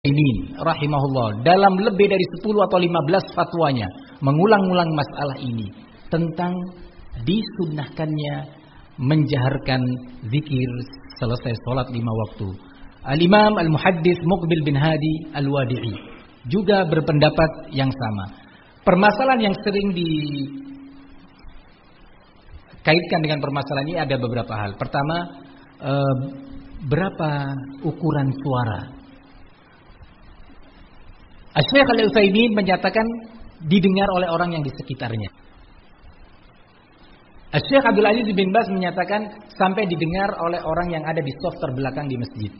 Ini rahimahullah dalam lebih dari 10 atau 15 fatwanya mengulang-ulang masalah ini tentang disunnahkannya menjaharkan zikir selesai sholat 5 waktu. Al-Imam Al-Muhaddits Muqbil bin Hadi Al-Wadi'i juga berpendapat yang sama. Permasalahan yang sering dikaitkan dengan permasalahan ini ada beberapa hal. Pertama, berapa ukuran suara? Asy-Syaikh Al-Utsaimin menyatakan didengar oleh orang yang di sekitarnya. Asy-Syaikh Abdul Aziz bin Baz menyatakan sampai didengar oleh orang yang ada di saf terbelakang di masjid.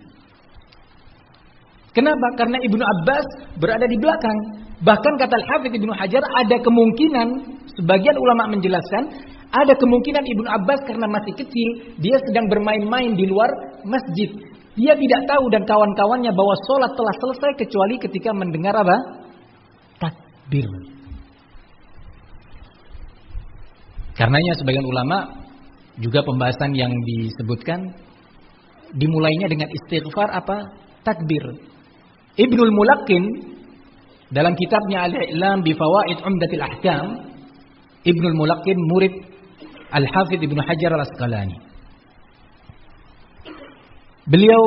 Kenapa? Karena Ibnu Abbas berada di belakang. Bahkan kata Al-Hafidz Ibnu Hajar ada kemungkinan, sebagian ulama menjelaskan, ada kemungkinan Ibnu Abbas karena masih kecil, dia sedang bermain-main di luar masjid. Dia tidak tahu dan kawan-kawannya bahwa sholat telah selesai kecuali ketika mendengar apa? Takbir. Karenanya sebagian ulama juga pembahasan yang disebutkan dimulainya dengan istighfar apa? Takbir. Ibnul Mulaqqin dalam kitabnya Al-I'lam bi Fawaid Umdatil Ahkam, Ibnul Mulaqqin murid Al-Hafidz Ibnu Hajar Al-Asqalani. Beliau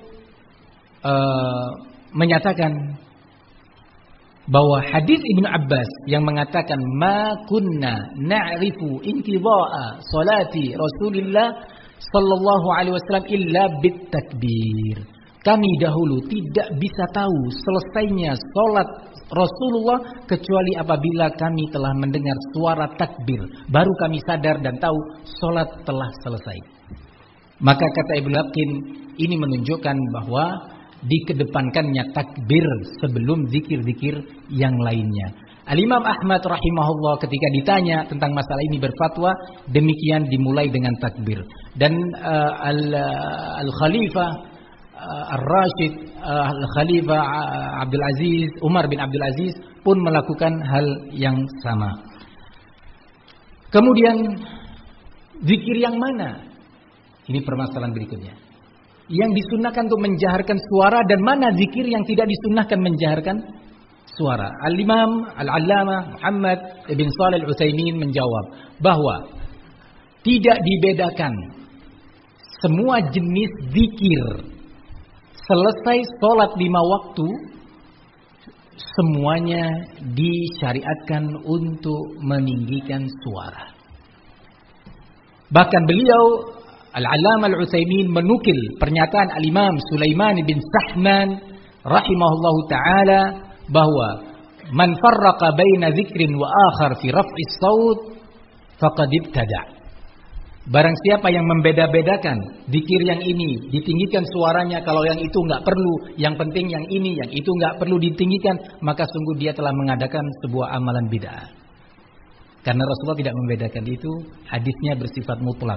menyatakan bahwa hadis Ibnu Abbas yang mengatakan ma kunna na'rifu inqidha'a salati Rasulillah sallallahu alaihi wasallam illa bit takbir. Kami dahulu tidak bisa tahu selesainya salat Rasulullah kecuali apabila kami telah mendengar suara takbir, baru kami sadar dan tahu salat telah selesai. Maka kata Ibnu Mulaqqin, ini menunjukkan bahwa dikedepankannya takbir sebelum zikir-zikir yang lainnya. Al-Imam Ahmad rahimahullah ketika ditanya tentang masalah ini berfatwa demikian, dimulai dengan takbir. Dan Al-Khalifah Ar-Rasyid Al-Khalifah Abdul Aziz, Umar bin Abdul Aziz pun melakukan hal yang sama. Kemudian zikir yang mana? Ini permasalahan berikutnya. Yang disunnahkan untuk menjaharkan suara dan mana zikir yang tidak disunnahkan menjaharkan suara. Al-Imam Al-Allamah Muhammad bin Shalih Al-Utsaimin menjawab bahwa tidak dibedakan semua jenis zikir selesai sholat 5 waktu semuanya disyariatkan untuk meninggikan suara. Bahkan beliau Al-Allamah Al-Utsaimin menukil pernyataan Al-Imam Sulaiman bin Sahman rahimahullahu taala bahwa man farraqa baina dzikrin wa akhar fi raf'is shaut faqad ibtada. Barang siapa yang membeda-bedakan zikir yang ini ditinggikan suaranya, kalau yang itu enggak perlu, yang penting yang ini, yang itu enggak perlu ditinggikan, maka sungguh dia telah mengadakan sebuah amalan bid'ah. Karena Rasulullah tidak membedakan itu, hadisnya bersifat mutlak.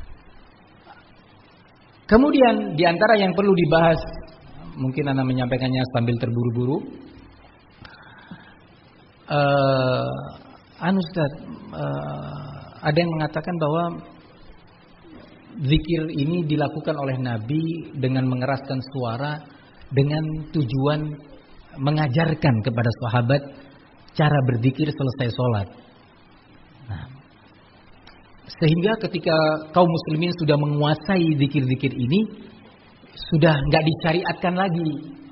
Kemudian di antara yang perlu dibahas, mungkin Anda menyampaikannya sambil terburu-buru. Ustaz, ada yang mengatakan bahwa zikir ini dilakukan oleh Nabi dengan mengeraskan suara dengan tujuan mengajarkan kepada sahabat cara berzikir selesai sholat. Nah, sehingga ketika kaum muslimin sudah menguasai zikir-zikir ini, sudah nggak disyariatkan lagi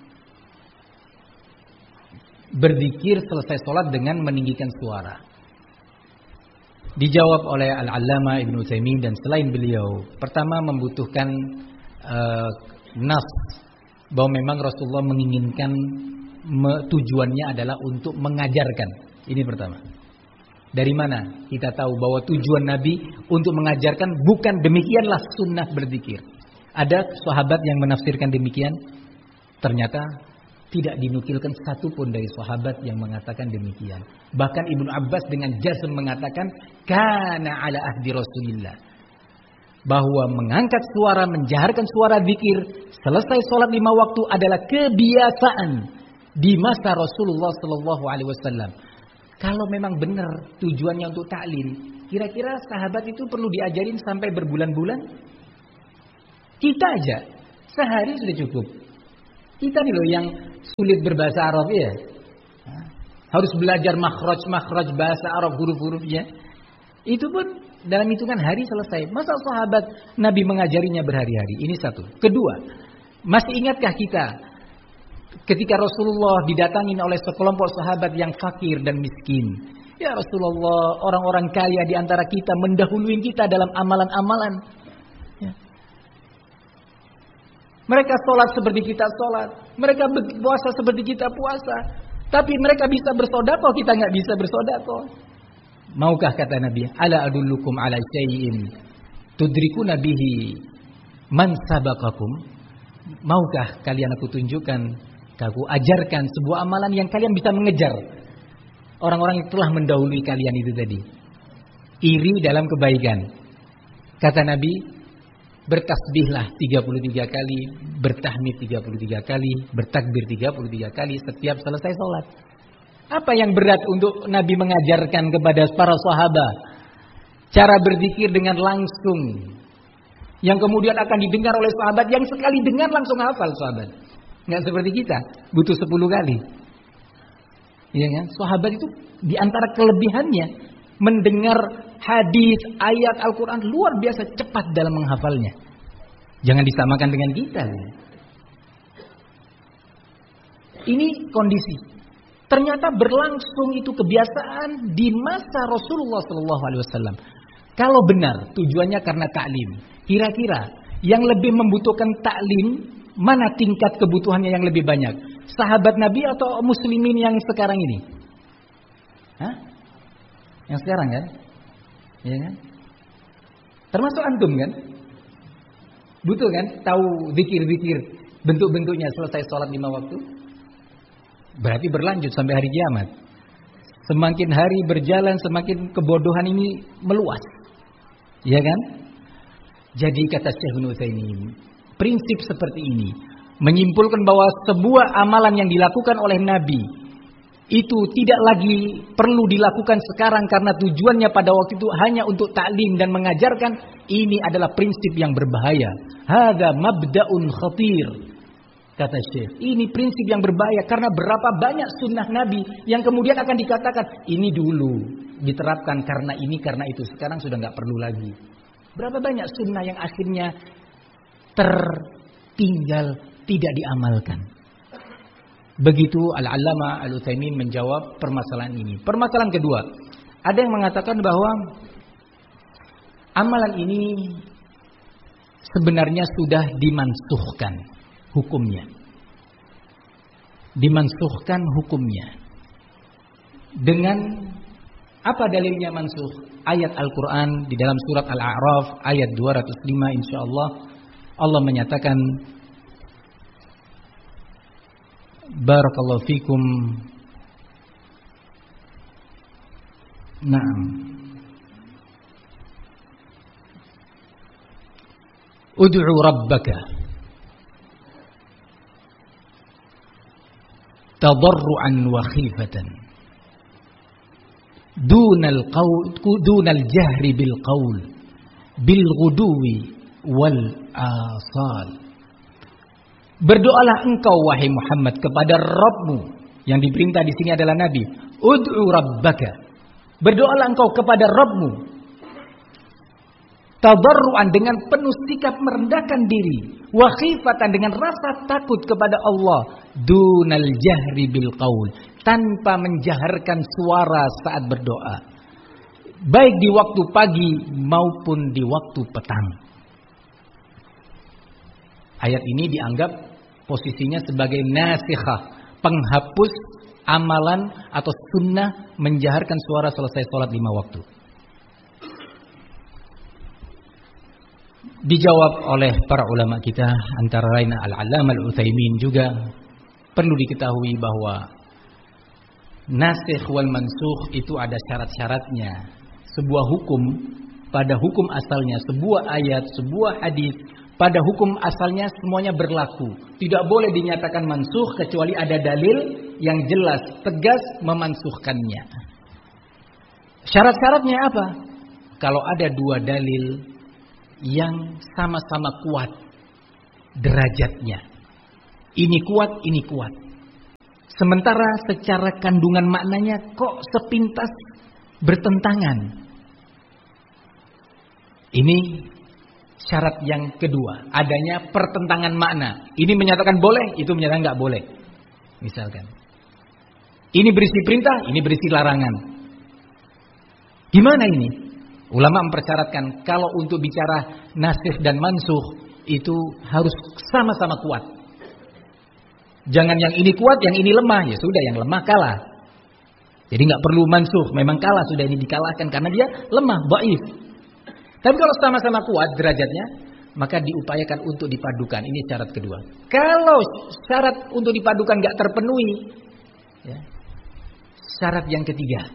berzikir selesai sholat dengan meninggikan suara. Dijawab oleh Al-Allamah Ibnu Utsaimin dan selain beliau, pertama membutuhkan nas bahwa memang Rasulullah menginginkan tujuannya adalah untuk mengajarkan. Ini pertama. Dari mana kita tahu bahwa tujuan Nabi untuk mengajarkan? Bukan demikianlah sunnah berzikir. Ada sahabat yang menafsirkan demikian, ternyata tidak dinukilkan satupun dari sahabat yang mengatakan demikian. Bahkan Ibnu Abbas dengan jazm mengatakan kana ala ahdi Rasulillah, bahwa mengangkat suara, menjaharkan suara zikir selesai sholat 5 waktu adalah kebiasaan di masa Rasulullah sallallahu alaihi wasallam. Kalau memang benar tujuannya untuk taklim, kira-kira sahabat itu perlu diajarin sampai berbulan-bulan? Kita aja sehari sudah cukup. Kita nih loh yang sulit berbahasa Arab ya. Harus belajar makhraj bahasa Arab, huruf-hurufnya. Itu pun dalam hitungan hari selesai. Masa sahabat Nabi mengajarinya berhari-hari? Ini satu. Kedua, masih ingatkah kita ketika Rasulullah didatangi oleh sekelompok sahabat yang fakir dan miskin? Ya Rasulullah, orang-orang kaya di antara kita mendahului kita dalam amalan-amalan. Ya. Mereka sholat seperti kita sholat. Mereka puasa seperti kita puasa. Tapi mereka bisa bersedekah, kita nggak bisa bersedekah. Maukah, kata Nabi, ala adullukum ala syai'in tudrikuna bihi man sabaqakum? Maukah kalian aku tunjukkan, aku ajarkan sebuah amalan yang kalian bisa mengejar orang-orang yang telah mendahului kalian itu tadi. Iri dalam kebaikan. Kata Nabi, bertasbihlah 33 kali, bertahmid 33 kali, bertakbir 33 kali setiap selesai sholat. Apa yang berat untuk Nabi mengajarkan kepada para sahabat? Cara berzikir dengan langsung, yang kemudian akan didengar oleh sahabat, yang sekali dengar langsung hafal sahabat. Nggak seperti kita, butuh 10 kali. Iya kan? Sahabat itu diantara kelebihannya mendengar hadis, ayat Al-Quran luar biasa cepat dalam menghafalnya. Jangan disamakan dengan kita. Ini kondisi. Ternyata berlangsung itu kebiasaan di masa Rasulullah SAW. Kalau benar tujuannya karena taklim, kira-kira yang lebih membutuhkan taklim, mana tingkat kebutuhannya yang lebih banyak? Sahabat Nabi atau muslimin yang sekarang ini? Hah? Yang sekarang kan? Ya kan? Termasuk antum kan? Butuh kan? Tahu zikir-zikir bentuk-bentuknya selesai sholat 5 waktu? Berarti berlanjut sampai hari kiamat. Semakin hari berjalan, semakin kebodohan ini meluas. Ya kan? Jadi kata Syekh Ibnu Utsaimin, prinsip seperti ini menyimpulkan bahwa sebuah amalan yang dilakukan oleh Nabi itu tidak lagi perlu dilakukan sekarang karena tujuannya pada waktu itu hanya untuk taklim dan mengajarkan. Ini adalah prinsip yang berbahaya. Hadza mabda'un khatir, kata Syekh. Ini prinsip yang berbahaya karena berapa banyak sunnah Nabi yang kemudian akan dikatakan ini dulu diterapkan karena ini karena itu, sekarang sudah nggak perlu lagi. Berapa banyak sunnah yang akhirnya tertinggal, tidak diamalkan. Begitu Al-Allamah Al-Utsaimin menjawab permasalahan ini. Permasalahan kedua, ada yang mengatakan bahwa amalan ini sebenarnya sudah dimansuhkan hukumnya. Dimansuhkan hukumnya. Dengan apa dalilnya mansuh? Ayat Al-Quran di dalam surat Al-A'raf ayat 205 insyaallah Allah menyatakan, barakallahu fikum. Naam. Ud'u rabbaka tadarruan wa khifatan dunal jahri bil qaul bil ghuduwi wal asal. Berdoalah engkau wahai Muhammad kepada Rabbmu, yang diperintah di sini adalah Nabi. Ud'u rabbaka, berdoalah engkau kepada Rabbmu tadarruan, dengan penuh sikap merendahkan diri, wa khifatan, dengan rasa takut kepada Allah, dunal jahri bil qaul, tanpa menjaharkan suara saat berdoa, baik di waktu pagi maupun di waktu petang. Ayat ini dianggap posisinya sebagai nasikhah, penghapus amalan atau sunnah menjaharkan suara selesai sholat 5 waktu. Dijawab oleh para ulama kita, antara lain Al-Allamah Al-Utsaimin juga. Perlu diketahui bahwa nasikh wal mansukh itu ada syarat-syaratnya. Sebuah hukum pada hukum asalnya, sebuah ayat, sebuah hadis pada hukum asalnya semuanya berlaku. Tidak boleh dinyatakan mansukh kecuali ada dalil yang jelas, tegas memansuhkannya. Syarat-syaratnya apa? Kalau ada 2 dalil yang sama-sama kuat derajatnya. Ini kuat, ini kuat. Sementara secara kandungan maknanya kok sepintas bertentangan. Ini syarat yang kedua, adanya pertentangan makna. Ini menyatakan boleh, itu menyatakan nggak boleh. Misalkan, ini berisi perintah, ini berisi larangan. Gimana ini? Ulama mempersyaratkan kalau untuk bicara nasikh dan mansukh itu harus sama-sama kuat. Jangan yang ini kuat, yang ini lemah. Ya sudah, yang lemah kalah. Jadi nggak perlu mansukh, memang kalah sudah, ini dikalahkan karena dia lemah, dhaif. Tapi kalau sama-sama kuat derajatnya, maka diupayakan untuk dipadukan. Ini syarat kedua. Kalau syarat untuk dipadukan nggak terpenuhi, ya, syarat yang ketiga,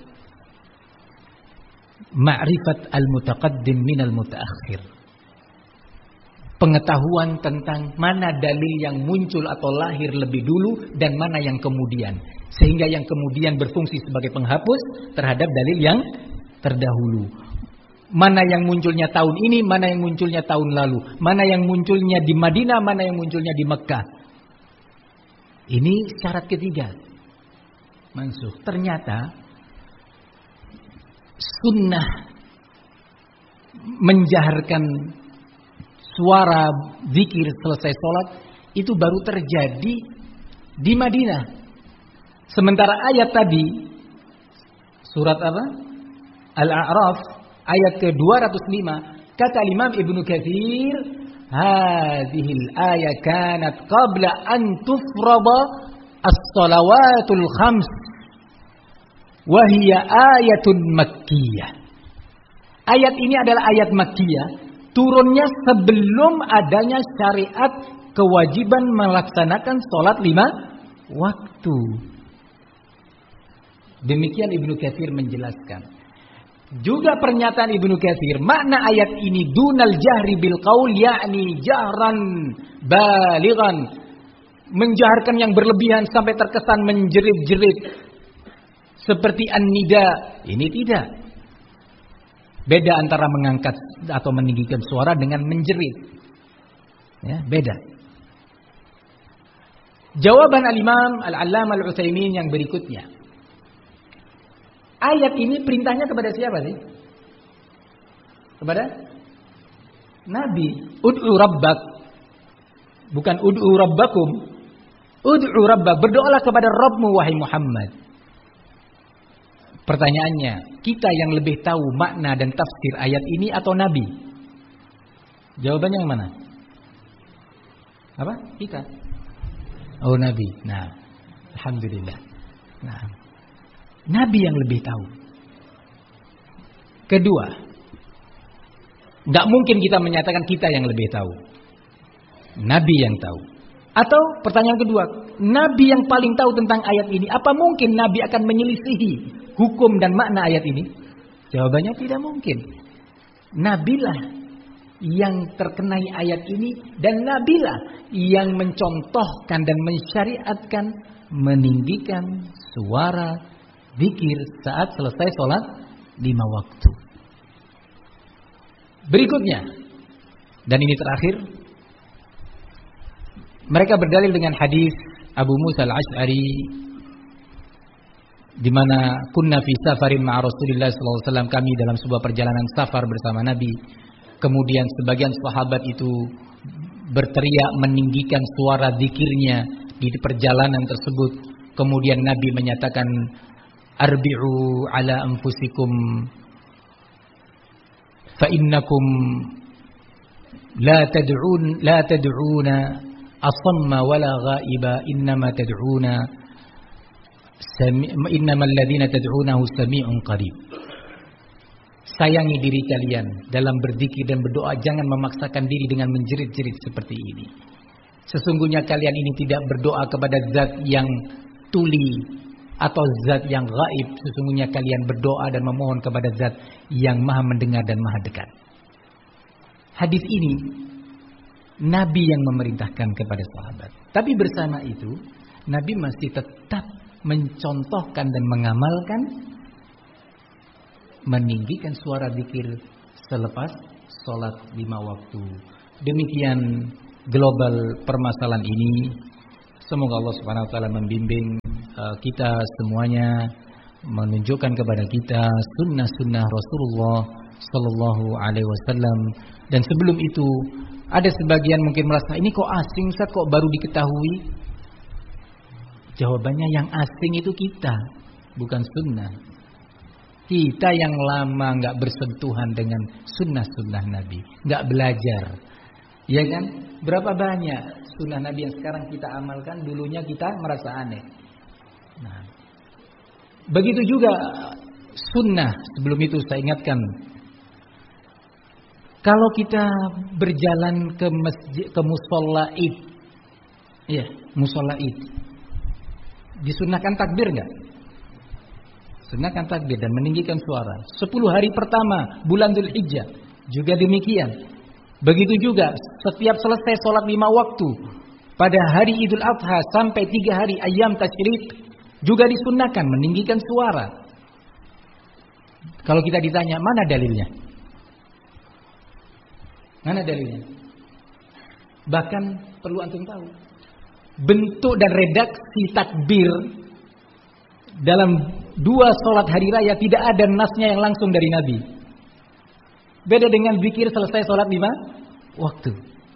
ma'rifat al-mutaqaddim minal mutaakhir. Pengetahuan tentang mana dalil yang muncul atau lahir lebih dulu dan mana yang kemudian. Sehingga yang kemudian berfungsi sebagai penghapus terhadap dalil yang terdahulu. Mana yang munculnya tahun ini, mana yang munculnya tahun lalu. Mana yang munculnya di Madinah, mana yang munculnya di Mekah. Ini syarat ketiga. Mansukh. Ternyata sunnah menjaharkan suara zikir selesai sholat itu baru terjadi di Madinah. Sementara ayat tadi, surat apa? Al-A'raf, ayat ke-205, kata Imam Ibnu Katsir, hadhil ayat kanat qabla an tufrada as-salawatul khams wa hiya ayatun makkiyah. Ayat ini adalah ayat makkiyah, turunnya sebelum adanya syariat kewajiban melaksanakan salat 5 waktu. Demikian Ibnu Katsir menjelaskan. Juga pernyataan Ibnu Katsir, makna ayat ini dunal jahri bil qaul, yakni jahran balighan, menjaharkan yang berlebihan sampai terkesan menjerit-jerit seperti an-nida. Ini tidak. Beda antara mengangkat atau meninggikan suara dengan menjerit. Ya, beda. Jawaban al-Imam Al-Allamah Al-Utsaimin yang berikutnya. Ayat ini perintahnya kepada siapa sih? Kepada Nabi. Ud'u rabbak. Bukan ud'u rabbakum. Ud'u rabbak. Berdoalah kepada Rabbmu wahai Muhammad. Pertanyaannya, kita yang lebih tahu makna dan tafsir ayat ini atau Nabi? Jawabannya yang mana? Apa? Kita. Oh, Nabi. Nah, alhamdulillah. Nah, Nabi yang lebih tahu. Kedua, nggak mungkin kita menyatakan kita yang lebih tahu. Nabi yang tahu. Atau pertanyaan kedua, Nabi yang paling tahu tentang ayat ini, apa mungkin Nabi akan menyelisihi hukum dan makna ayat ini? Jawabannya tidak mungkin. Nabilah yang terkenai ayat ini, dan Nabilah yang mencontohkan dan mensyariatkan meninggikan suara zikir saat selesai sholat 5 waktu. Berikutnya, dan ini terakhir, mereka berdalil dengan hadis Abu Musa Al-Asy'ari, di mana kunna fi safarin ma'a Rasulillah sallallahu alaihi wasallam, kami dalam sebuah perjalanan safar bersama Nabi. Kemudian sebagian sahabat itu berteriak meninggikan suara zikirnya di perjalanan tersebut. Kemudian Nabi menyatakan, arbi'u ala anfusikum fa innakum la tad'una asamma wala ghaiba, innama alladhina tad'unahu sami'un qarib. Sayangi diri kalian dalam berzikir dan berdoa, jangan memaksakan diri dengan menjerit-jerit seperti ini. Sesungguhnya kalian ini tidak berdoa kepada zat yang tuli atau zat yang gaib. Sesungguhnya kalian berdoa dan memohon kepada zat yang maha mendengar dan maha dekat. Hadis ini Nabi yang memerintahkan kepada sahabat. Tapi bersama itu Nabi masih tetap mencontohkan dan mengamalkan meninggikan suara zikir selepas sholat 5 waktu. Demikian global permasalahan ini. Semoga Allah Subhanahu wa taala membimbing kita semuanya menunjukkan kepada kita sunnah-sunnah Rasulullah Sallallahu Alaihi Wasallam. Dan sebelum itu ada sebagian mungkin merasa ini kok asing, Ustaz, kok baru diketahui. Jawabannya yang asing itu kita, bukan sunnah. Kita yang lama nggak bersentuhan dengan sunnah-sunnah Nabi, nggak belajar, ya kan? Berapa banyak sunnah Nabi yang sekarang kita amalkan, dulunya kita merasa aneh. Nah, begitu juga sunnah. Sebelum itu saya ingatkan, kalau kita berjalan ke masjid, ke musholla Id, ya musholla Id, disunnahkan takbir nggak? Sunahkan takbir dan meninggikan suara. 10 hari pertama bulan Dzulhijjah juga demikian. Begitu juga setiap selesai sholat 5 waktu pada hari Idul Adha sampai 3 hari Ayyam Tasyrik juga disunnahkan meninggikan suara. Kalau kita ditanya mana dalilnya? Mana dalilnya? Bahkan perlu antum tahu, bentuk dan redaksi takbir dalam 2 sholat hari raya tidak ada nasnya yang langsung dari Nabi. Beda dengan zikir selesai sholat 5 waktu.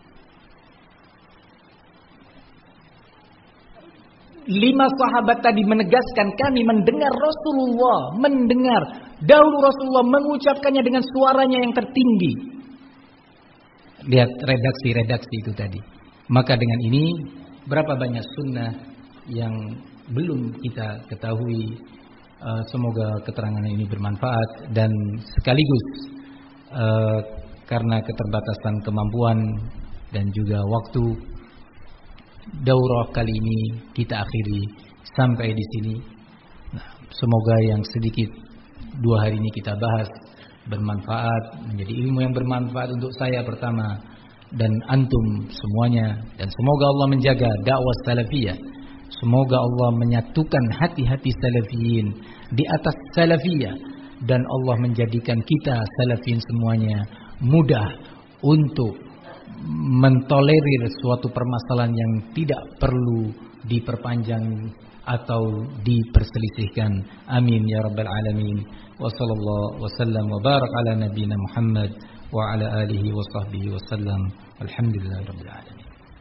5 sahabat tadi menegaskan, kami mendengar Rasulullah, dahulu Rasulullah mengucapkannya dengan suaranya yang tertinggi. Lihat redaksi-redaksi itu tadi. Maka dengan ini berapa banyak sunnah yang belum kita ketahui. Semoga keterangan ini bermanfaat. Dan sekaligus karena keterbatasan kemampuan dan juga waktu, daurah kali ini kita akhiri sampai di sini. Nah, semoga yang sedikit 2 hari ini kita bahas bermanfaat, menjadi ilmu yang bermanfaat untuk saya pertama dan antum semuanya. Dan semoga Allah menjaga dakwah salafiyah. Semoga Allah menyatukan hati-hati salafiyin di atas salafiyah. Dan Allah menjadikan kita salafiyin semuanya mudah untuk mentolerir suatu permasalahan yang tidak perlu diperpanjang atau diperselisihkan. Amin ya rabbal alamin. Wa sallallahu wa sallam wa barak ala nabiyyina Muhammad wa ala alihi wa sahbihi wa sallam. Alhamdulillahirabbil alamin.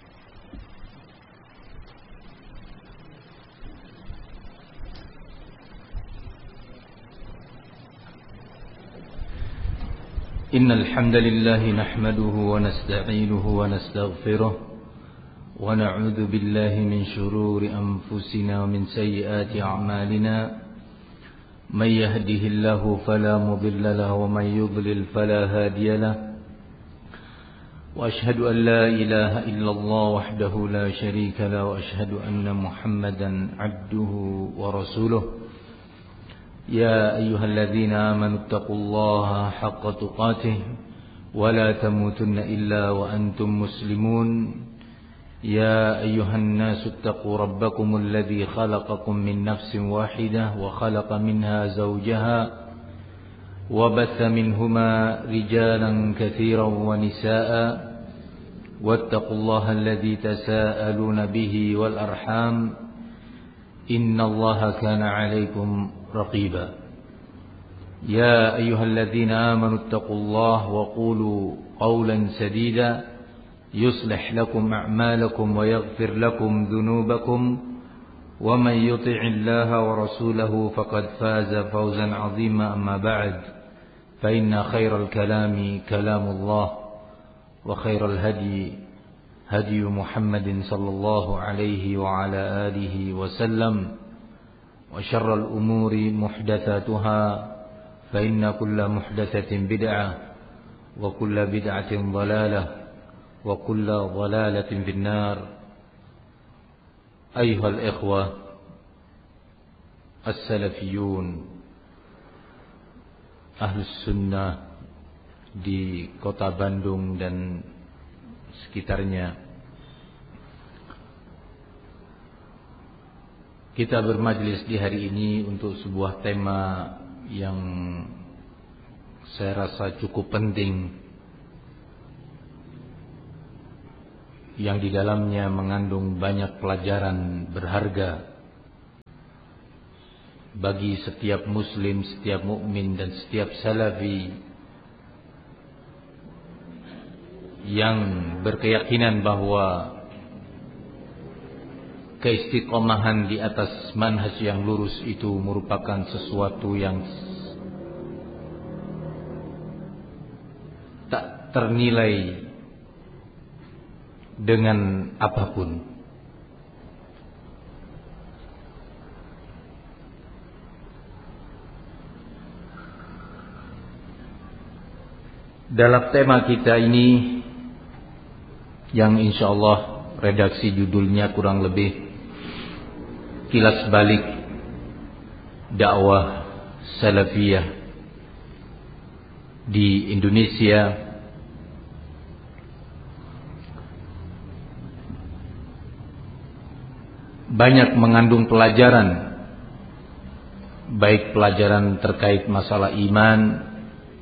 إن الحمد لله نحمده ونستعينه ونستغفره ونعوذ بالله من شرور أنفسنا ومن سيئات أعمالنا من يهده الله فلا مضل له ومن يضلل فلا هادي له وأشهد أن لا إله إلا الله وحده لا شريك له وأشهد أن محمدا عبده ورسوله يا أيها الذين آمنوا اتقوا الله حق تقاته ولا تموتن إلا وأنتم مسلمون يا أيها الناس اتقوا ربكم الذي خلقكم من نفس واحدة وخلق منها زوجها وبث منهما رجالا كثيرا ونساء واتقوا الله الذي تساءلون به والأرحام إن الله كان عليكم رقيبا يا أيها الذين آمنوا اتقوا الله وقولوا قولا سديدا يصلح لكم أعمالكم ويغفر لكم ذنوبكم ومن يطع الله ورسوله فقد فاز فوزا عظيما أما بعد فإن خير الكلام كلام الله وخير الهدي هدي محمد صلى الله عليه وعلى آله وسلم وشر الأمور محدثاتها فإن كل محدثة بدعة وكل بدعة ضلالة وكل ضلالة في النار. أيها الإخوة السلفيون أهل السنة di kota Bandung dan sekitarnya, kita bermajlis di hari ini untuk sebuah tema yang saya rasa cukup penting, yang di dalamnya mengandung banyak pelajaran berharga bagi setiap muslim, setiap mukmin dan setiap salafi yang berkeyakinan bahwa keistiqomahan di atas manhaj yang lurus itu merupakan sesuatu yang tak ternilai dengan apapun. Dalam tema kita ini yang insyaallah redaksi judulnya kurang lebih kilas balik dakwah salafiyah di Indonesia, banyak mengandung pelajaran, baik pelajaran terkait masalah iman,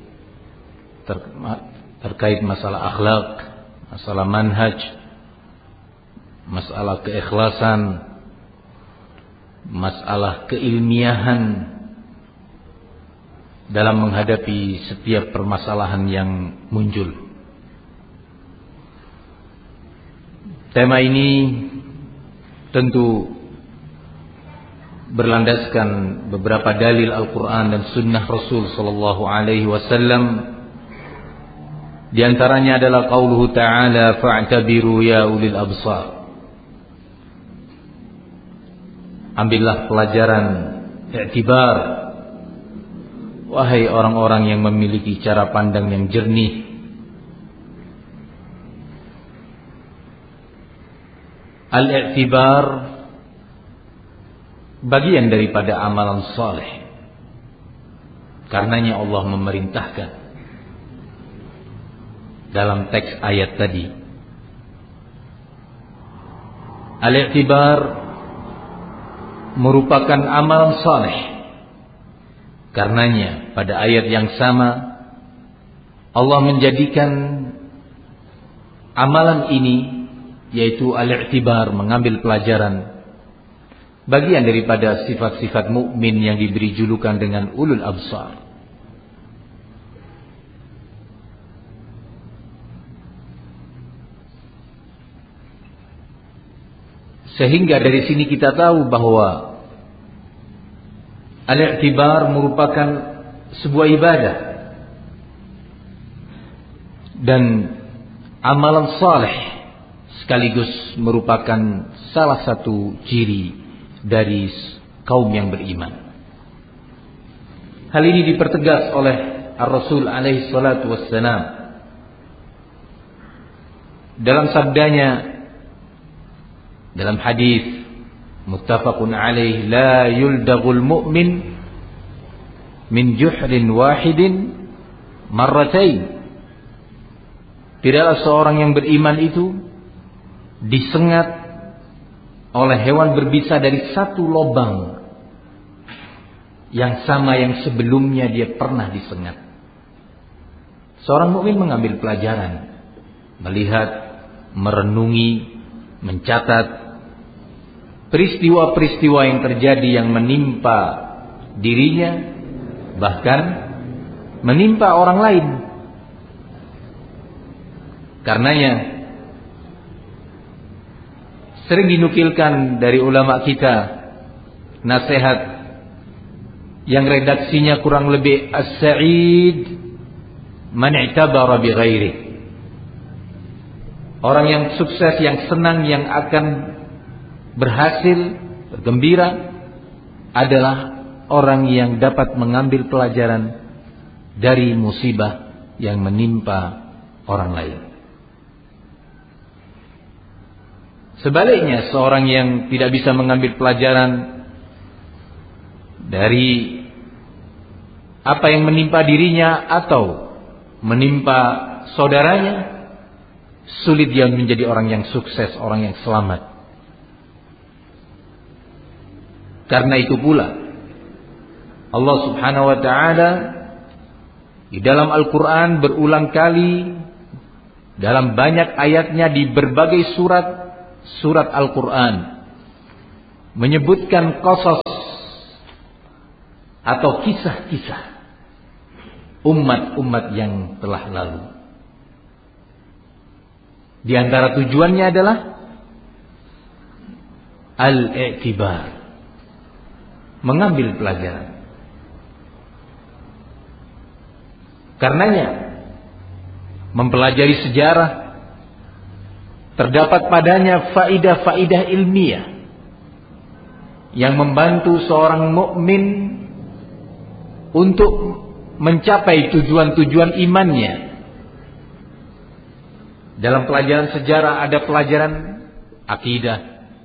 terkait masalah akhlak, masalah manhaj, masalah keikhlasan, masalah keilmiahan dalam menghadapi setiap permasalahan yang muncul. Tema ini tentu berlandaskan beberapa dalil Al-Quran dan Sunnah Rasul Sallallahu Alaihi Wasallam. Di antaranya adalah qauluhu ta'ala fa'tabiru ya ulil absar. Ambillah pelajaran, i'tibar, wahai orang-orang yang memiliki cara pandang yang jernih. Al-i'tibar bagian daripada amalan saleh. Karenanya Allah memerintahkan dalam teks ayat tadi. Al-i'tibar merupakan amalan saleh. Karenanya pada ayat yang sama Allah menjadikan amalan ini, yaitu al-i'tibar, mengambil pelajaran, bagian daripada sifat-sifat mukmin yang diberi julukan dengan ulul absar. Sehingga dari sini kita tahu bahwa al-i'tibar merupakan sebuah ibadah dan amalan saleh, sekaligus merupakan salah satu ciri dari kaum yang beriman. Hal ini dipertegas oleh Ar-Rasul alaihi salatu wassalam dalam sabdanya dalam hadis muttafaqun alaih, la yuldagul mu'min min juhrin wahidin marratain. Tidaklah seorang yang beriman itu disengat oleh hewan berbisa dari satu lubang yang sama yang sebelumnya dia pernah disengat. Seorang mukmin mengambil pelajaran, melihat, merenungi, mencatat peristiwa-peristiwa yang terjadi yang menimpa dirinya, bahkan menimpa orang lain. Karenanya sering dinukilkan dari ulama kita nasihat yang redaksinya kurang lebih as-sa'id man i'tabara bi ghairi. Orang yang sukses, yang senang, yang akan berhasil, bergembira adalah orang yang dapat mengambil pelajaran dari musibah yang menimpa orang lain. Sebaliknya, seorang yang tidak bisa mengambil pelajaran dari apa yang menimpa dirinya atau menimpa saudaranya, sulit dia menjadi orang yang sukses, orang yang selamat. Karena itu pula Allah Subhanahu wa ta'ala di dalam Al-Quran berulang kali, dalam banyak ayatnya di berbagai surat Al-Quran, menyebutkan qasas atau kisah-kisah umat-umat yang telah lalu. Di antara tujuannya adalah al-i'tibar, mengambil pelajaran. Karenanya mempelajari sejarah terdapat padanya faidah-faidah ilmiah yang membantu seorang mukmin untuk mencapai tujuan-tujuan imannya. Dalam pelajaran sejarah ada pelajaran akidah.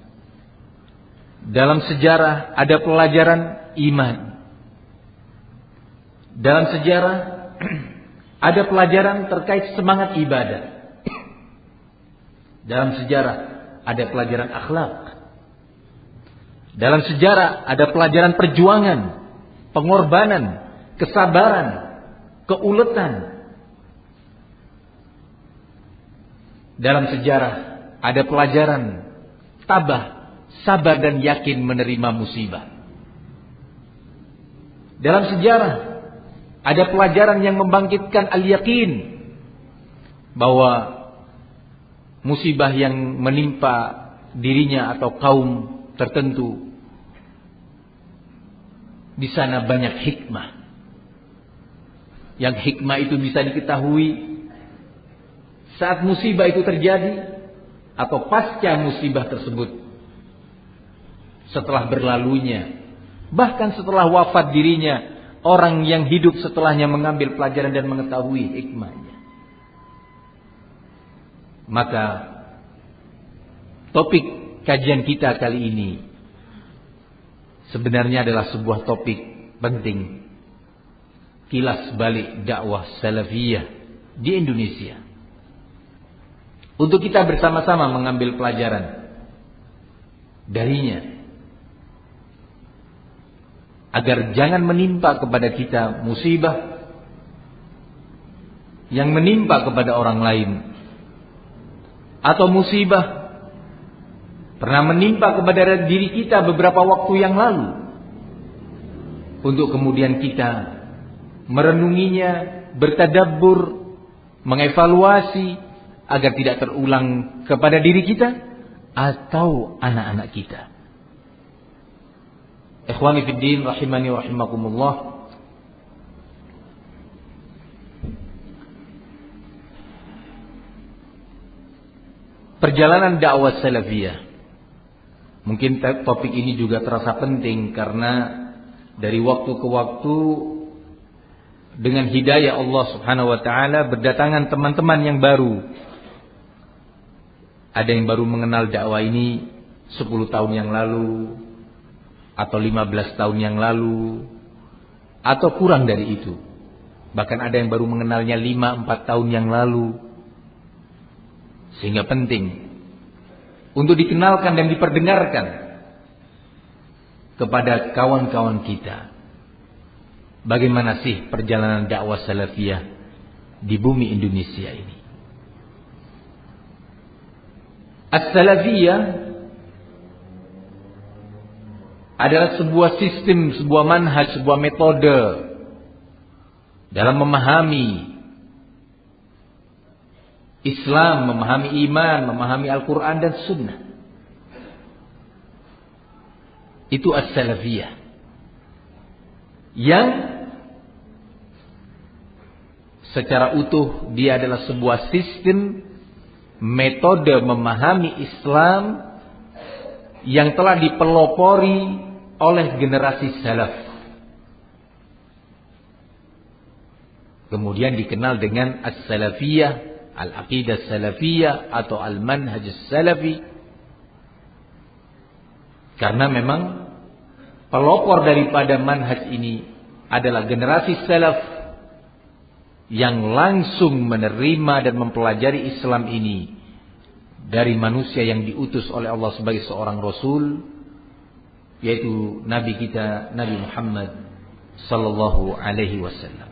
Dalam sejarah ada pelajaran iman. Dalam sejarah ada pelajaran terkait semangat ibadah. Dalam sejarah ada pelajaran akhlak. Dalam sejarah ada pelajaran perjuangan, pengorbanan, kesabaran, keuletan. Dalam sejarah ada pelajaran tabah, sabar dan yakin menerima musibah. Dalam sejarah ada pelajaran yang membangkitkan al-yakin bahwa musibah yang menimpa dirinya atau kaum tertentu, di sana banyak hikmah. Yang hikmah itu bisa diketahui saat musibah itu terjadi atau pasca musibah tersebut, setelah berlalunya, bahkan setelah wafat dirinya, orang yang hidup setelahnya mengambil pelajaran dan mengetahui hikmahnya. Maka topik kajian kita kali ini sebenarnya adalah sebuah topik penting, kilas balik dakwah salafiyah di Indonesia, untuk kita bersama-sama mengambil pelajaran darinya, agar jangan menimpa kepada kita musibah yang menimpa kepada orang lain, atau musibah pernah menimpa kepada diri kita beberapa waktu yang lalu, untuk kemudian kita merenunginya, bertadabbur, mengevaluasi agar tidak terulang kepada diri kita atau anak-anak kita. Ikhwani fid din rahimani wa rahimakumullah. Perjalanan dakwah salafiyah. Mungkin topik ini juga terasa penting karena dari waktu ke waktu dengan hidayah Allah Subhanahu wa taala berdatangan teman-teman yang baru. Ada yang baru mengenal dakwah ini 10 tahun yang lalu, atau 15 tahun yang lalu, atau kurang dari itu. Bahkan ada yang baru mengenalnya 5-4 tahun yang lalu. Sehingga penting untuk dikenalkan dan diperdengarkan kepada kawan-kawan kita, bagaimana sih perjalanan dakwah salafiyah di bumi Indonesia ini. As-salafiyah adalah sebuah sistem, sebuah manhaj, sebuah metode dalam memahami Islam, memahami iman, memahami Al-Quran dan Sunnah. Itu as-salafiyah, yang secara utuh dia adalah sebuah sistem, metode memahami Islam yang telah dipelopori oleh generasi salaf, kemudian dikenal dengan as-salafiyah, al-aqidah salafiyah atau al-manhaj salafi, karena memang pelopor daripada manhaj ini adalah generasi salaf yang langsung menerima dan mempelajari Islam ini dari manusia yang diutus oleh Allah sebagai seorang rasul, yaitu Nabi kita Nabi Muhammad sallallahu alaihi wasallam.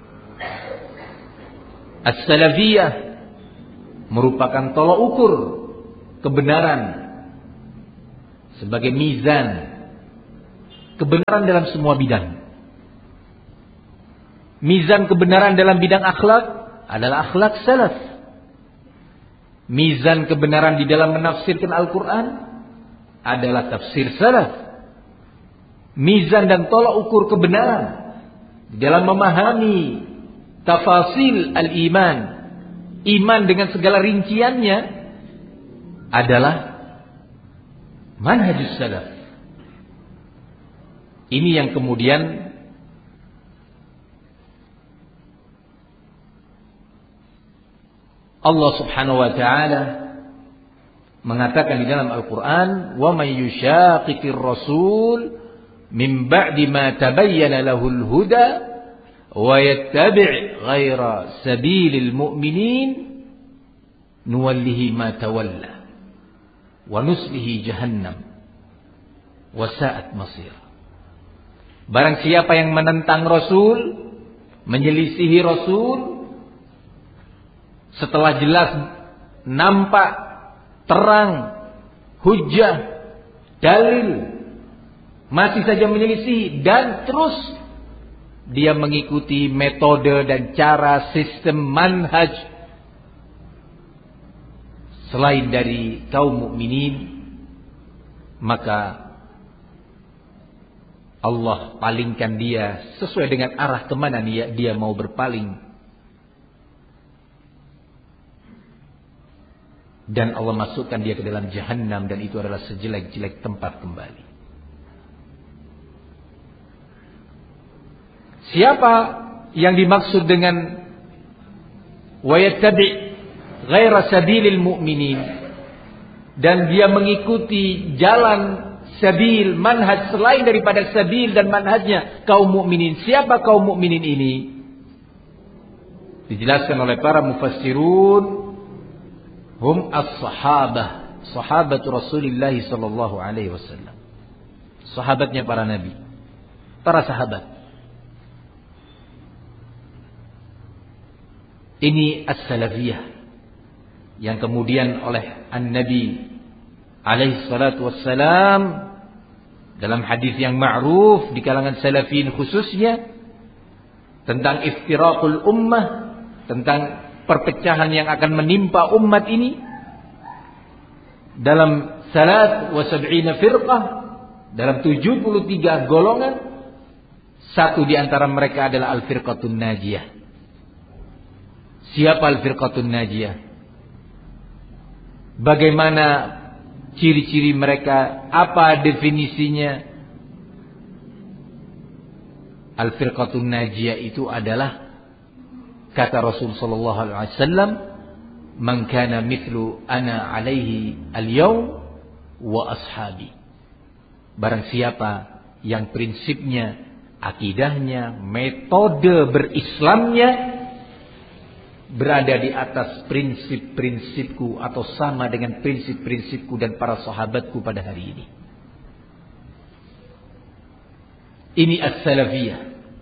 As-salafiyah merupakan tolak ukur kebenaran sebagai mizan kebenaran dalam semua bidang. Mizan kebenaran dalam bidang akhlak adalah akhlak salaf. Mizan kebenaran di dalam menafsirkan Al-Quran adalah tafsir salaf. Mizan dan tolak ukur kebenaran di dalam memahami tafasil al-iman, iman dengan segala rinciannya, adalah manhajus salaf. Ini yang kemudian Allah Subhanahu wa taala mengatakan di dalam Al-Qur'an, "Wa may yushaqiqir rasul min ba'di ma tabayyana lahul huda wa yattabi' ghaira sabilil mu'minin nuwallihi ma tawalla wa nuslihi jahannam wa sa'at masir." Barang siapa yang menentang Rasul, menyelisihi Rasul, setelah jelas nampak terang hujjah dalil, masih saja menyelisih dan terus dia mengikuti metode dan cara sistem manhaj selain dari kaum mukminin, maka Allah palingkan dia sesuai dengan arah kemana dia mau berpaling. Dan Allah masukkan dia ke dalam jahannam, dan itu adalah sejelek-jelek tempat kembali. Siapa yang dimaksud dengan wa yattabi' ghaira sabilil mu'minin, dan dia mengikuti jalan sabil, manhaj selain daripada sabil dan manhajnya kaum mukminin. Siapa kaum mukminin ini? Dijelaskan oleh para mufassirun, hum as-sahabah, sahabat Rasulullah sallallahu alaihi wasallam. Sahabatnya para nabi, para sahabat. Ini as-salafiyah yang kemudian oleh an-nabi alaihi salatu wassalam dalam hadis yang ma'ruf di kalangan salafin khususnya tentang iftiraqul ummah, tentang perpecahan yang akan menimpa umat ini dalam 73 firqah, dalam 73 golongan. Satu di antara mereka adalah al-firqatun najiyah. Siapa al-firqatun najiyah? Bagaimana ciri-ciri mereka? Apa definisinya? Al-firqatun najiyah itu adalah, kata Rasul sallallahu alaihi wasallam, "Man kana mithlu ana alaihi al-yawm wa ashabi." Barang siapa yang prinsipnya, akidahnya, metode berislamnya berada di atas prinsip-prinsipku atau sama dengan prinsip-prinsipku dan para sahabatku pada hari ini. Ini as-salafiyah.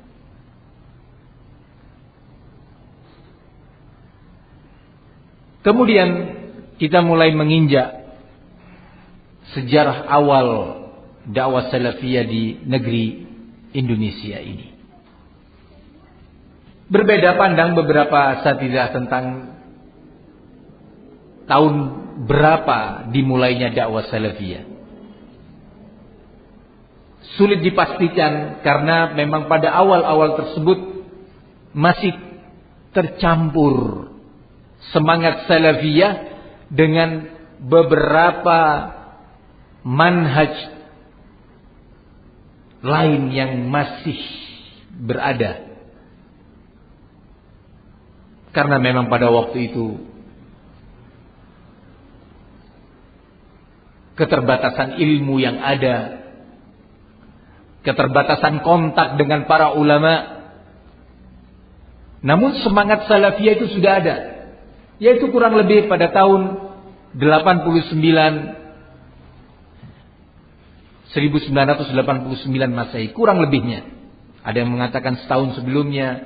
Kemudian kita mulai menginjak sejarah awal dakwah salafiyah di negeri Indonesia ini. Berbeda pandang beberapa asatidzah tentang tahun berapa dimulainya dakwah salafiyah. Sulit dipastikan karena memang pada awal-awal tersebut masih tercampur semangat salafiyah dengan beberapa manhaj lain yang masih berada. Karena memang pada waktu itu keterbatasan ilmu yang ada, keterbatasan kontak dengan para ulama. Namun semangat salafiyah itu sudah ada, yaitu kurang lebih pada tahun 1989 Masehi, kurang lebihnya. Ada yang mengatakan setahun sebelumnya,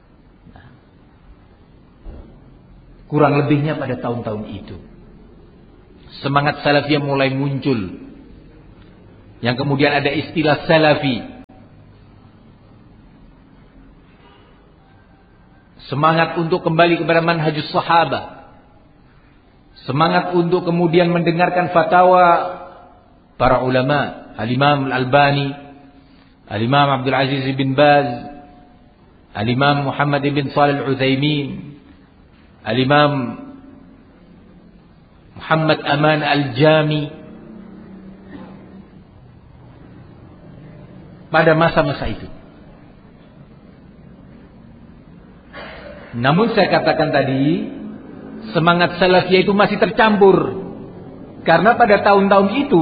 kurang lebihnya pada tahun-tahun itu. Semangat salafiyah mulai muncul, yang kemudian ada istilah salafi. semangat untuk kembali kepada manhajus sahabat, semangat untuk kemudian mendengarkan fatwa para ulama, Al-Imam Al-Albani, Al-Imam Abdul Aziz bin Baz, Al-Imam Muhammad bin Shalih Al-Utsaimin, Al-Imam Muhammad Aman Al-Jami, pada masa-masa itu. Namun saya katakan tadi, semangat salafiyah itu masih tercampur. Karena pada tahun-tahun itu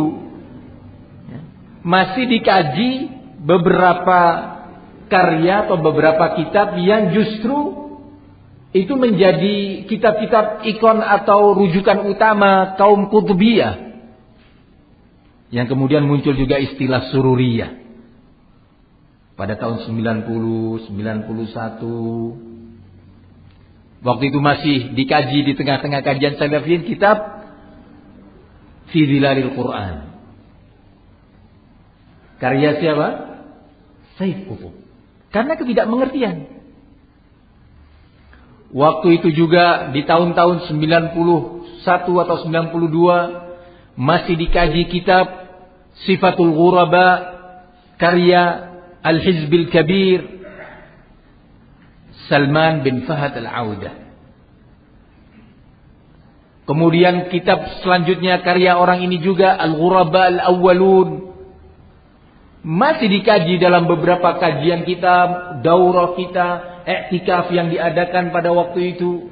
masih dikaji beberapa karya atau beberapa kitab yang justru itu menjadi kitab-kitab ikon atau rujukan utama kaum Qutbiyah. Yang kemudian muncul juga istilah sururiyah. Pada tahun 90, 91. Waktu itu masih dikaji di tengah-tengah kajian salafiyin kitab Fi Dhilalil Quran. Karya siapa? Sayyid Qutb. Karena ketidakmengertian. Waktu itu juga di tahun-tahun 91 atau 92 masih dikaji kitab Sifatul Ghuraba karya Al-Hizbil Kabir Salman bin Fahad Al-Audah. Kemudian kitab selanjutnya karya orang ini juga Al-Ghuraba Al-Awwalun. Masih dikaji dalam beberapa kajian kita, daurah kita, i'tikaf yang diadakan pada waktu itu.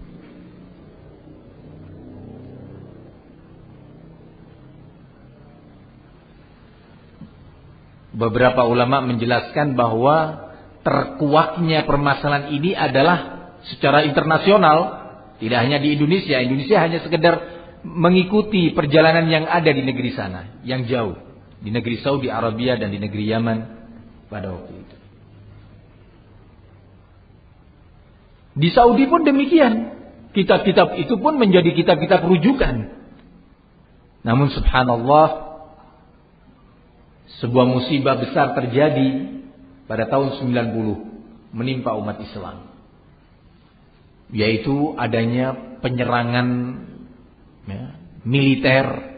Beberapa ulama menjelaskan bahwa terkuaknya permasalahan ini adalah secara internasional. Tidak hanya di Indonesia. Indonesia hanya sekedar mengikuti perjalanan yang ada di negeri sana. Yang jauh. Di negeri Saudi Arabia dan di negeri Yaman pada waktu itu. Di Saudi pun demikian. Kitab-kitab itu pun menjadi kitab-kitab rujukan. Namun subhanallah, sebuah musibah besar terjadi pada tahun 90 menimpa umat Islam. Yaitu adanya penyerangan militer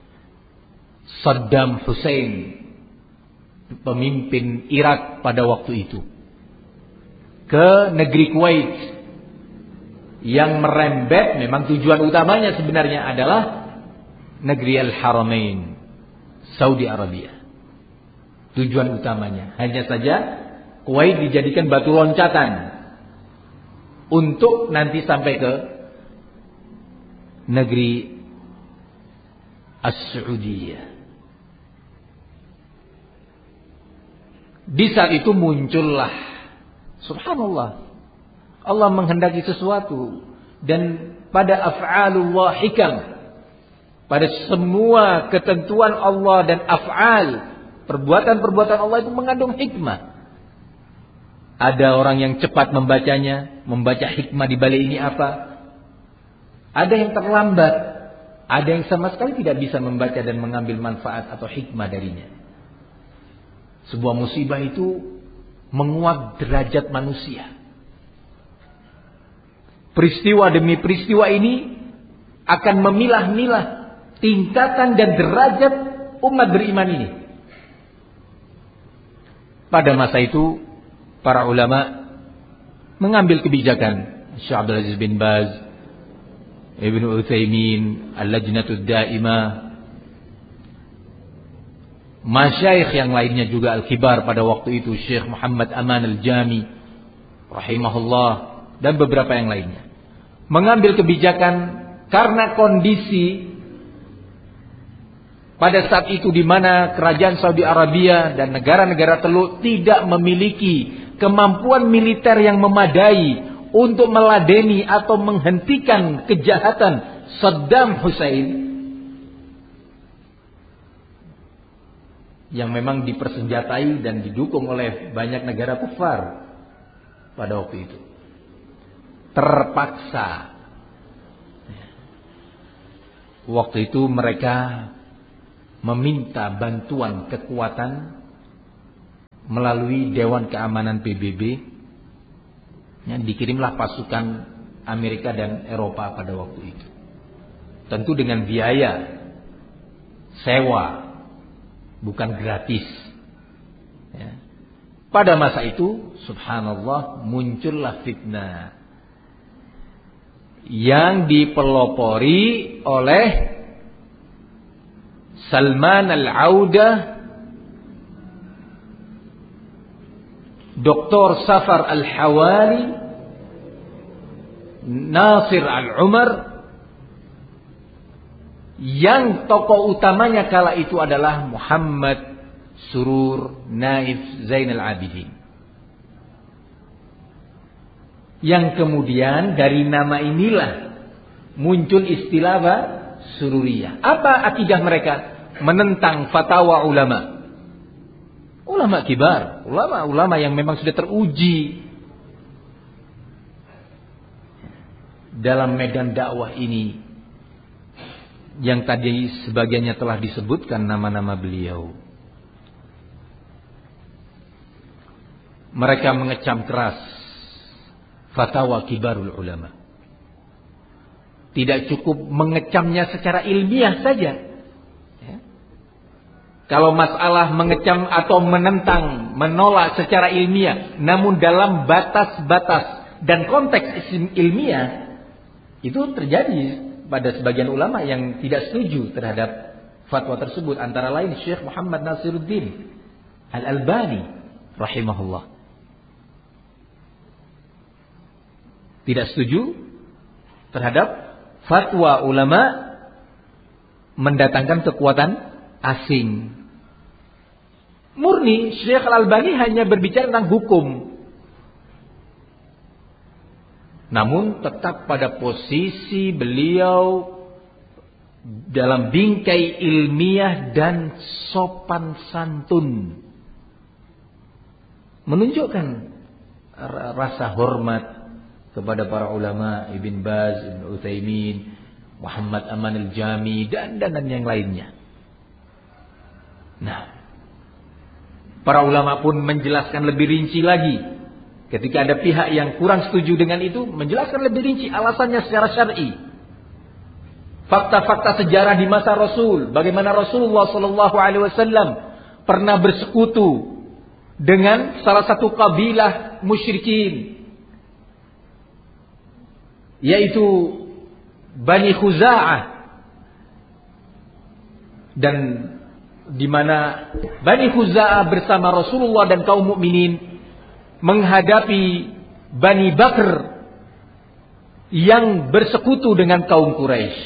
Saddam Hussein, pemimpin Irak pada waktu itu, ke negeri Kuwait, yang merembet, memang tujuan utamanya sebenarnya adalah negeri Al-Haramain, Saudi Arabia. Tujuan utamanya. Hanya saja Kuwait dijadikan batu loncatan untuk nanti sampai ke negeri As-Saudiyah. Di saat itu muncullah, subhanallah, Allah menghendaki sesuatu, dan pada af'alullah hikam, pada semua ketentuan Allah dan af'al, perbuatan-perbuatan Allah itu mengandung hikmah. Ada orang yang cepat membacanya, membaca hikmah di balik ini apa? Ada yang terlambat, ada yang sama sekali tidak bisa membaca dan mengambil manfaat atau hikmah darinya. Sebuah musibah itu menguak derajat manusia. Peristiwa demi peristiwa ini akan memilah-milah tingkatan dan derajat umat beriman ini. Pada masa itu para ulama mengambil kebijakan. Syekh Abdul Aziz bin Baz, Ibnu Utsaimin, Al-Lajnatud Daimah, masyayikh yang lainnya juga al-kibar pada waktu itu, Syekh Muhammad Aman Al-Jami rahimahullah, dan beberapa yang lainnya, mengambil kebijakan karena kondisi pada saat itu di mana kerajaan Saudi Arabia dan negara-negara Teluk tidak memiliki kemampuan militer yang memadai untuk meladeni atau menghentikan kejahatan Saddam Hussein yang memang dipersenjatai dan didukung oleh banyak negara kufar pada waktu itu. Terpaksa waktu itu mereka meminta bantuan kekuatan melalui Dewan Keamanan PBB Ya, dikirimlah pasukan Amerika dan Eropa pada waktu itu. Tentu dengan biaya sewa, bukan gratis. Ya. Pada masa itu, subhanallah, muncullah fitnah yang dipelopori oleh Salman Al-Audah, Dr. Safar Al-Hawali, Nasir Al-Umar, yang tokoh utamanya kala itu adalah Muhammad Surur Naif Zainal Abidin. Yang kemudian dari nama inilah muncul istilah apa? Sururiyah. Apa akidah mereka? Menentang fatwa ulama. Ulama kibar, ulama yang memang sudah teruji dalam medan dakwah ini, yang tadi sebagiannya telah disebutkan nama-nama beliau. Mereka mengecam keras fatwa kibarul ulama. Tidak cukup mengecamnya secara ilmiah saja. Ya. Kalau masalah mengecam atau menentang, menolak secara ilmiah, namun dalam batas-batas dan konteks ilmiah, itu terjadi pada sebagian ulama yang tidak setuju terhadap fatwa tersebut. Antara lain Syekh Muhammad Nasiruddin Al-Albani rahimahullah. Tidak setuju terhadap fatwa ulama mendatangkan kekuatan asing. Murni Syekh Al-Albani hanya berbicara tentang hukum. Namun tetap pada posisi beliau dalam bingkai ilmiah dan sopan santun. Menunjukkan rasa hormat kepada para ulama, Ibn Baz, Ibn Utsaimin, Muhammad Aman Al-Jami, dan yang lainnya. Nah, para ulama pun menjelaskan lebih rinci lagi. Ketika ada pihak yang kurang setuju dengan itu, menjelaskan lebih rinci alasannya secara syar'i. Fakta-fakta sejarah di masa Rasul, bagaimana Rasulullah SAW pernah bersekutu dengan salah satu kabilah musyrikin, yaitu Bani Khuza'ah, dan di mana Bani Khuza'ah bersama Rasulullah dan kaum mukminin menghadapi Bani Bakr yang bersekutu dengan kaum Quraisy.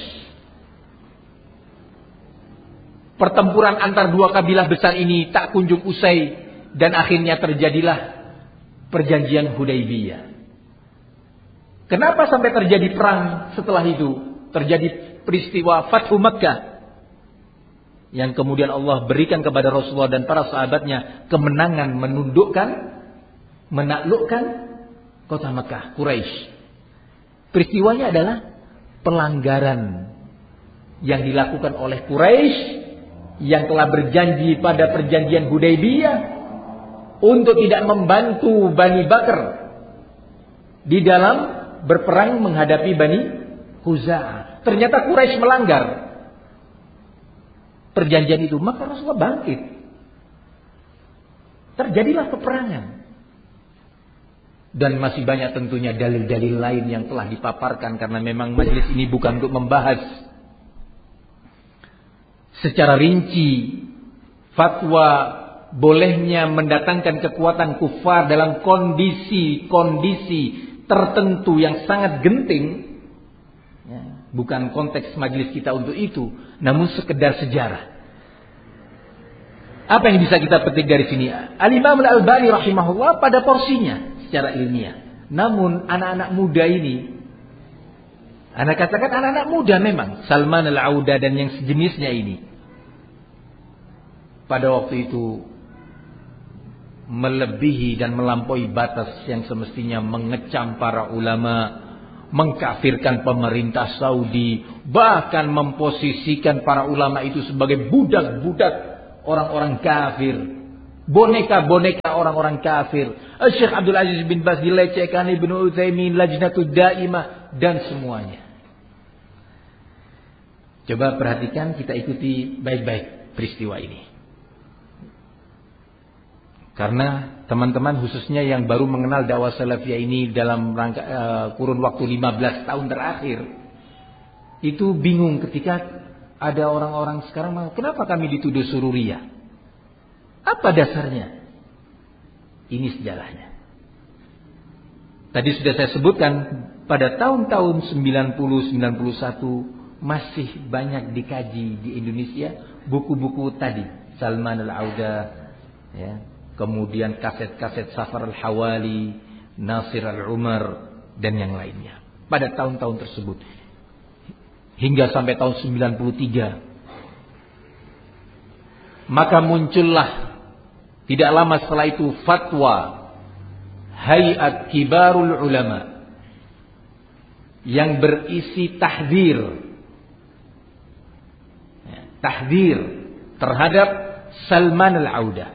Pertempuran antar dua kabilah besar ini tak kunjung usai dan akhirnya terjadilah perjanjian Hudaybiyah. Kenapa sampai terjadi perang setelah itu? Terjadi peristiwa Fathu Makkah, yang kemudian Allah berikan kepada Rasulullah dan para sahabatnya kemenangan menaklukkan kota Makkah, Quraisy. Peristiwanya adalah pelanggaran yang dilakukan oleh Quraisy yang telah berjanji pada perjanjian Hudaybiyah untuk tidak membantu Bani Bakr di dalam berperang menghadapi Bani Khuza'ah. Ternyata Quraisy melanggar perjanjian itu, maka Rasulullah bangkit. Terjadilah peperangan. Dan masih banyak tentunya dalil-dalil lain yang telah dipaparkan, karena memang majelis ini bukan untuk membahas secara rinci fatwa bolehnya mendatangkan kekuatan kufar dalam kondisi-kondisi tertentu yang sangat genting. Ya, bukan konteks majelis kita untuk itu, namun sekedar sejarah. Apa yang bisa kita petik dari sini? Al-Imam Al-Albani rahimahullah pada porsinya secara ilmiah. Namun anak-anak muda ini, Anda katakan anak-anak muda memang, Salman Al-Audah dan yang sejenisnya ini, pada waktu itu melebihi dan melampaui batas yang semestinya mengecam para ulama, mengkafirkan pemerintah Saudi, bahkan memposisikan para ulama itu sebagai budak-budak orang-orang kafir. boneka-boneka orang-orang kafir. Syekh Abdul Aziz bin Baz dilecehkan, Ibnu Utsaimin, Lajnatud Daimah, dan semuanya. Coba perhatikan, kita ikuti baik-baik peristiwa ini. Karena teman-teman khususnya yang baru mengenal dakwah salafiyah ini dalam rangka kurun waktu 15 tahun terakhir, itu bingung ketika ada orang-orang sekarang, kenapa kami dituduh sururiyah? Apa dasarnya? Ini sejarahnya. Tadi sudah saya sebutkan, pada tahun-tahun 90-91 masih banyak dikaji di Indonesia buku-buku tadi, Salman Al-Auda, ya, kemudian kaset-kaset Safar Al-Hawali, Nasir Al-Umar, dan yang lainnya. Pada tahun-tahun tersebut. Hingga sampai tahun 93. Maka muncullah tidak lama setelah itu fatwa Hayat Kibarul Ulama yang berisi tahdzir terhadap Salman Al-Auda.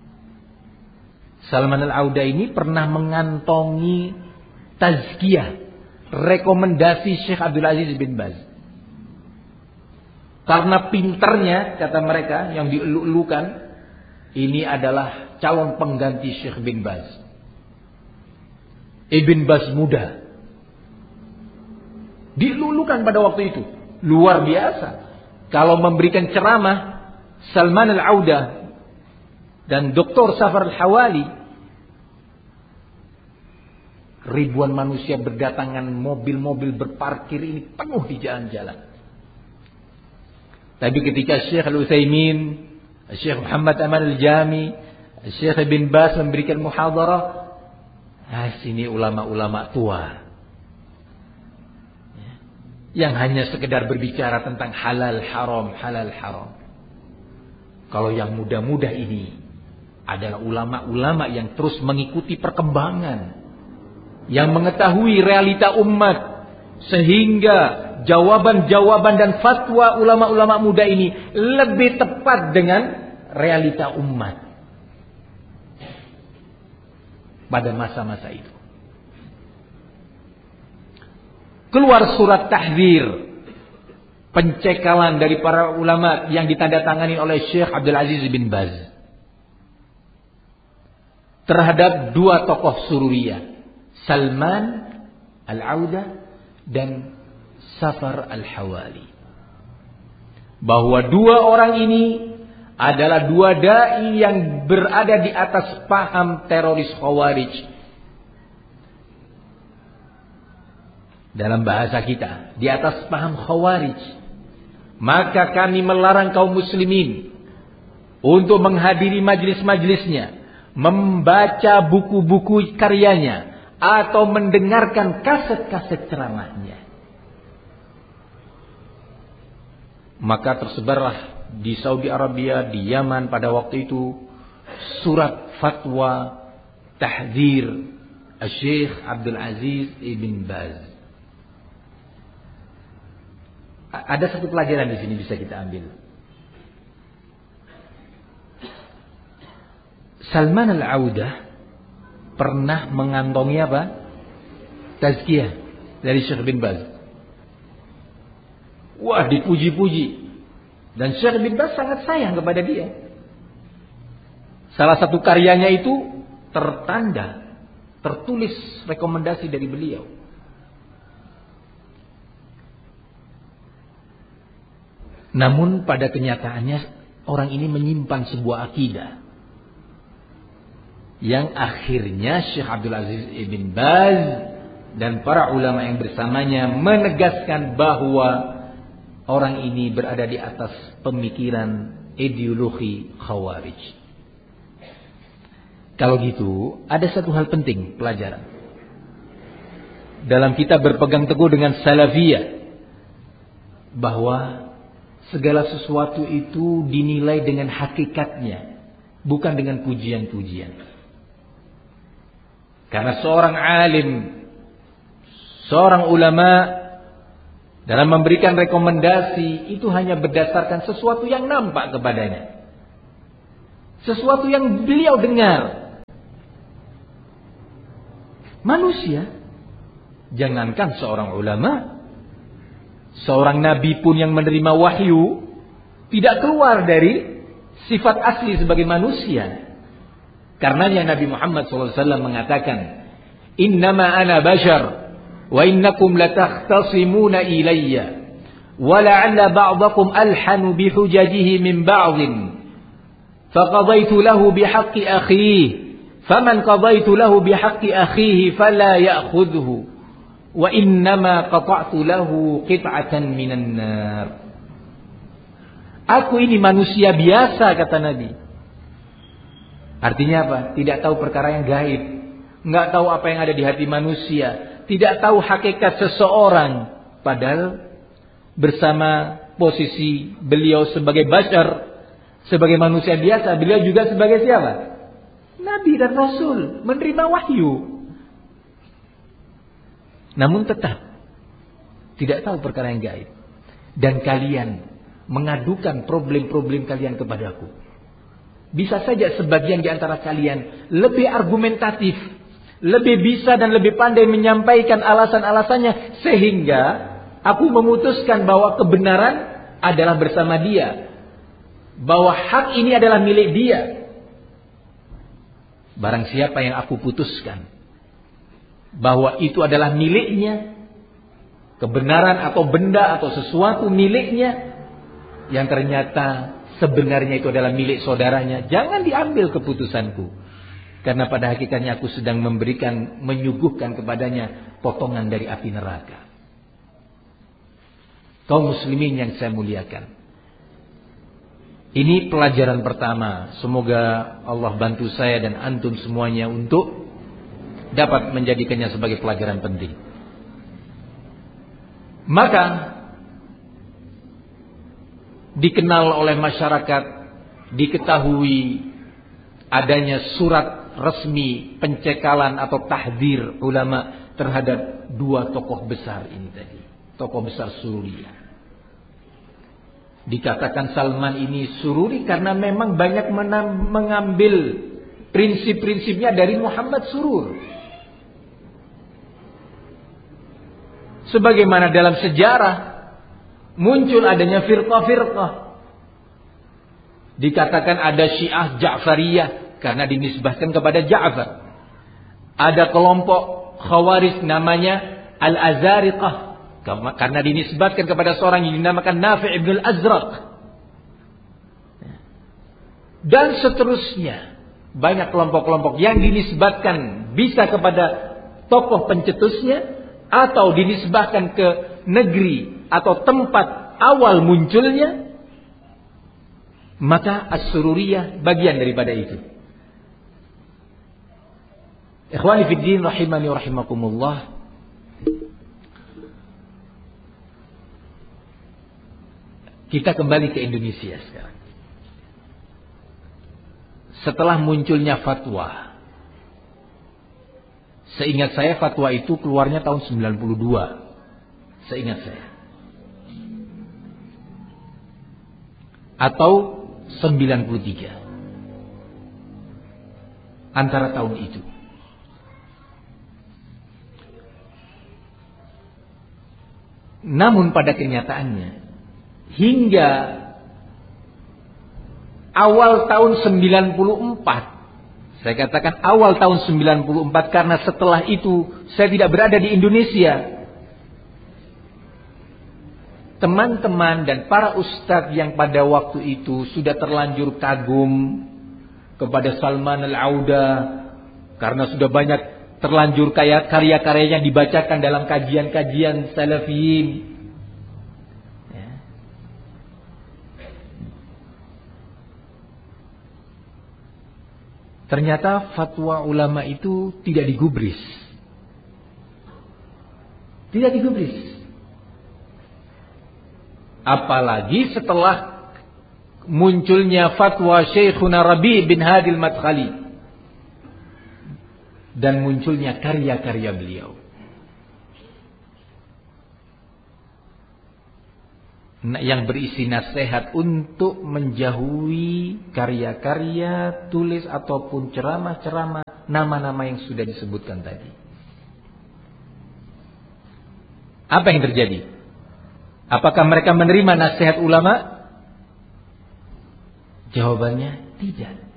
Salman Al-Auda ini pernah mengantongi tazkiyah, rekomendasi Syekh Abdul Aziz bin Baz. Karena pinternya, kata mereka yang dielu-elukan, ini adalah calon pengganti Syekh bin Baz. Ibn Baz muda. Dielu-elukan pada waktu itu. Luar biasa. Kalau memberikan ceramah, Salman Al-Auda dan Dr. Safar Al-Hawali, ribuan manusia berdatangan, mobil-mobil berparkir ini penuh di jalan-jalan. Tapi ketika Syekh Al-Utsaimin, Syekh Muhammad Aman Al-Jami, Syekh Ibn Baz memberikan muhadarah, sini ulama-ulama tua yang hanya sekedar berbicara tentang halal haram, halal haram. Kalau yang muda-muda ini adalah ulama-ulama yang terus mengikuti perkembangan, yang mengetahui realita umat, sehingga jawaban-jawaban dan fatwa ulama-ulama muda ini lebih tepat dengan realita umat pada masa-masa itu. Keluar surat tahdzir, pencekalan dari para ulama yang ditandatangani oleh Syekh Abdul Aziz bin Baz terhadap dua tokoh sururiyah, Salman Al-Auda dan Safar Al-Hawali. Bahwa dua orang ini adalah dua dai yang berada di atas paham teroris Khawarij. Dalam bahasa kita, di atas paham Khawarij. Maka kami melarang kaum muslimin untuk menghadiri majlis-majlisnya, membaca buku-buku karyanya, atau mendengarkan kaset-kaset ceramahnya. Maka tersebarlah di Saudi Arabia, di Yaman pada waktu itu surat fatwa tahdzir Syekh Abdul Aziz bin Baz. Ada satu pelajaran di sini bisa kita ambil. Salman Al-Auda pernah mengantongi apa? Tazkiyah dari Syekh bin Baz. Wah, dipuji-puji. Dan Syekh bin Baz sangat sayang kepada dia. Salah satu karyanya itu tertanda, tertulis rekomendasi dari beliau. Namun pada kenyataannya orang ini menyimpan sebuah akidah yang akhirnya Syekh Abdul Aziz bin Baz dan para ulama yang bersamanya menegaskan bahwa orang ini berada di atas pemikiran ideologi Khawarij. Kalau gitu, ada satu hal penting pelajaran dalam kita berpegang teguh dengan salafiyah, bahwa segala sesuatu itu dinilai dengan hakikatnya, bukan dengan pujian-pujian. Karena seorang alim, seorang ulama dalam memberikan rekomendasi itu hanya berdasarkan sesuatu yang nampak kepadanya. sesuatu yang beliau dengar. Manusia, jangankan seorang ulama, seorang nabi pun yang menerima wahyu tidak keluar dari sifat asli sebagai manusia. Karenanya Nabi Muhammad SAW mengatakan, "Innama ana bashar wa innakum latakhtasimuna ilayya wa la'alla ba'dakum alhanu bihujajihi min ba'dhin faqadaitu lahu bihaqqi akhihi faman qadaitu lahu bihaqqi akhihi fala ya'khudhu wa innama qata'tu lahu qit'atan minan nar." Aku ini manusia biasa, kata Nabi. Artinya apa? Tidak tahu perkara yang gaib, nggak tahu apa yang ada di hati manusia, tidak tahu hakikat seseorang. Padahal bersama posisi beliau sebagai bashar, sebagai manusia biasa, beliau juga sebagai siapa? Nabi dan Rasul, menerima wahyu. Namun tetap tidak tahu perkara yang gaib. Dan kalian mengadukan problem-problem kalian kepadaku. Bisa saja sebagian di antara kalian lebih argumentatif, lebih bisa dan lebih pandai menyampaikan alasan-alasannya, sehingga aku memutuskan bahwa kebenaran adalah bersama dia, bahwa hak ini adalah milik dia. Barang siapa yang aku putuskan bahwa itu adalah miliknya, kebenaran atau benda atau sesuatu miliknya, yang ternyata sebenarnya itu adalah milik saudaranya, jangan diambil keputusanku. Karena pada hakikatnya aku sedang menyuguhkan kepadanya potongan dari api neraka. Kaum muslimin yang saya muliakan, ini pelajaran pertama. Semoga Allah bantu saya dan antum semuanya untuk dapat menjadikannya sebagai pelajaran penting. Maka dikenal oleh masyarakat, diketahui adanya surat resmi pencekalan atau tahdzir ulama terhadap dua tokoh besar ini tadi, tokoh besar Sururiyah. Dikatakan Salman ini Sururi karena memang banyak mengambil prinsip-prinsipnya dari Muhammad Surur. Sebagaimana dalam sejarah muncul adanya firqah-firqah. Dikatakan ada Syiah Ja'fariyah karena dinisbahkan kepada Ja'far. Ada kelompok Khawarij namanya Al-Azariqah karena dinisbatkan kepada seorang yang dinamakan Nafi' ibn al-Azraq. Dan seterusnya. Banyak kelompok-kelompok yang dinisbatkan bisa kepada tokoh pencetusnya atau dinisbahkan ke negeri atau tempat awal munculnya. Maka As-Sururiyah bagian daripada itu. Ikhwani fid din rahimani wa rahimakumullah. Kita kembali ke Indonesia sekarang. Setelah munculnya fatwa, seingat saya fatwa itu keluarnya tahun 92. Seingat saya. Atau 93. Antara tahun itu. Namun pada kenyataannya hingga awal tahun 94, saya katakan awal tahun 94 karena setelah itu saya tidak berada di Indonesia. Teman-teman dan para ustadz yang pada waktu itu sudah terlanjur kagum kepada Salman Al-Auda karena sudah banyak terlanjur karya-karya yang dibacakan dalam kajian-kajian salafiyin. Ya. Ternyata fatwa ulama itu tidak digubris. Tidak digubris. Apalagi setelah munculnya fatwa Syekhuna Rabi' bin Hadi Al-Madkhali dan munculnya karya-karya beliau. yang berisi nasihat untuk menjauhi karya-karya, tulis ataupun ceramah-ceramah nama-nama yang sudah disebutkan tadi. Apa yang terjadi? Apakah mereka menerima nasihat ulama? Jawabannya tidak.